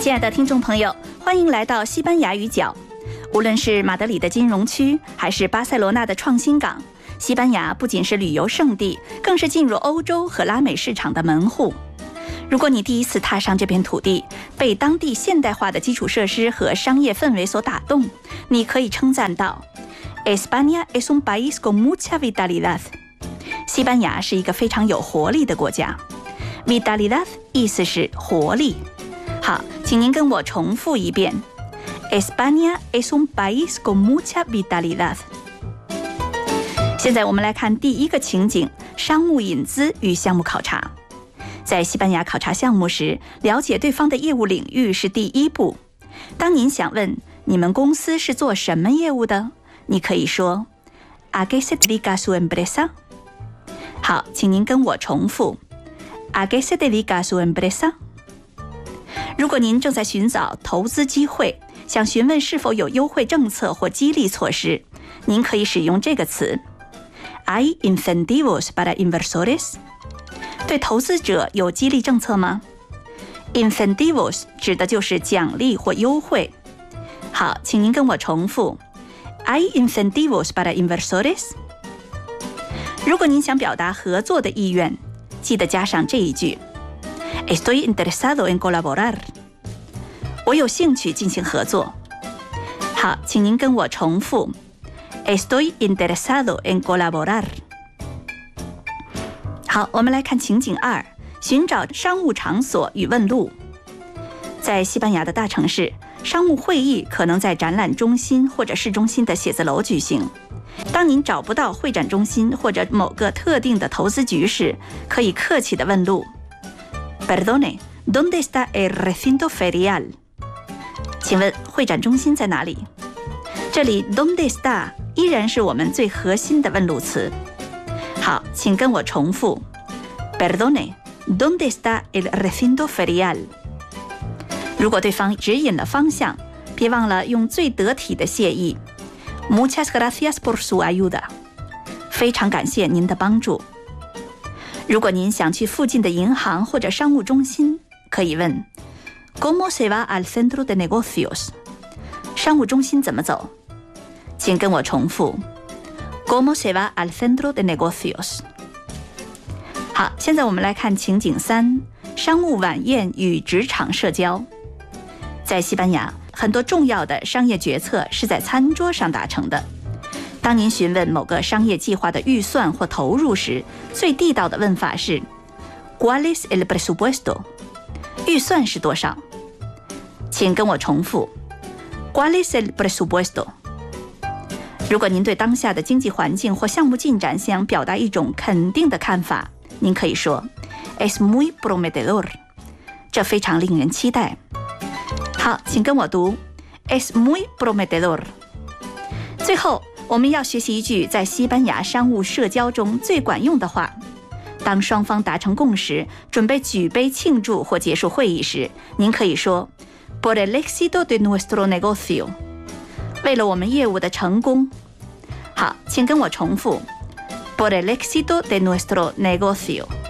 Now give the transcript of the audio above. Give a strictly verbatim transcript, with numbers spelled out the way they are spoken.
亲爱的听众朋友，欢迎来到西班牙语角。无论是马德里的金融区，还是巴塞罗那的创新港，西班牙不仅是旅游胜地，更是进入欧洲和拉美市场的门户。如果你第一次踏上这片土地，被当地现代化的基础设施和商业氛围所打动，你可以称赞道 España es un país con mucha vitalidad。 西班牙是一个非常有活力的国家。 Vitalidad 意思是活力。好，请您跟我重复一遍 España es un país con mucha vitalidad。 现在我们来看第一个情景，商务引资与项目考察。在西班牙考察项目时，了解对方的业务领域是第一步。当您想问你们公司是做什么业务的，你可以说 ¿A qué se dedica su empresa？ 好，请您跟我重复 ¿A qué se dedica su empresa？ 如果您正在寻找投资机会，想询问是否有优惠政策或激励措施，您可以使用这个词 ¿Hay incentivos para inversores？ 对投资者有激励政策吗？ Incentivos 指的就是奖励或优惠。好，请您跟我重复 ¿Hay incentivos para inversores？ 如果您想表达合作的意愿，记得加上这一句 Estoy interesado en colaborar。 我有兴趣进行合作。好，请您跟我重复 Estoy interesado en colaborar。 好，我们来看情景二，寻找商务场所与问路。在西班牙的大城市，商务会议可能在展览中心或者市中心的写字楼举行。当您找不到会展中心或者某个特定的投资局时，可以客气地问路 Perdone, ¿dónde está el recinto ferial？ 请问会展中心在哪里？这里 ¿dónde está 依然是我们最核心的问路词。好，请跟我重复 Perdone, ¿dónde está el recinto ferial？ 如果对方指引了方向，别忘了用最得体的谢意 Muchas gracias por su ayuda。 非常感谢您的帮助。如果您想去附近的银行或者商务中心，可以问 ¿Cómo se va al centro de negocios？ 商务中心怎么走？请跟我重复 ¿Cómo se va al centro de negocios？ 好，现在我们来看情景三，商务晚宴与职场社交。在西班牙，很多重要的商业决策是在餐桌上达成的。当您询问某个商业计划的预算或投入时，最地道的问法是 ¿Cuál es el presupuesto？ 预算是多少？请跟我重复 ¿Cuál es el presupuesto？ 如果您对当下的经济环境或项目进展想表达一种肯定的看法，您可以说 Es muy prometedor， 这非常令人期待。好，请跟我读 Es muy prometedor。 最后，我们要学习一句在西班牙商务社交中最管用的话。当双方达成共识，准备举杯庆祝或结束会议时，您可以说 Por el éxito de nuestro negocio， 为了我们业务的成功。好，请跟我重复 Por el éxito de nuestro negocio。